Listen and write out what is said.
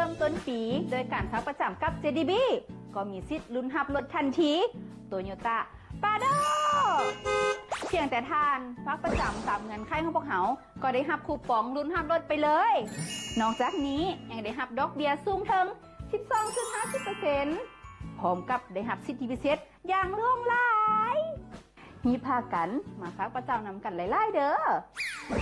ริ่มต้นปีโดยการฝากประจำกับ JDB ก็มีสิทธิ์ลุ้นรับรถทันที Toyota Prado เพียงแต่ทานฝากประจำตามเงินไขของพวกเขาก็ได้รับคูปองลุ้นรับรถไปเลย นอกจากนี้ยังได้รับดอกเบี้ยสูงถึง 12.50% พร้อมกับได้รับสิทธิพิเศษอย่างล่วงหลาย มีพากันมาฝากประจำนำกันหลายๆเด้อ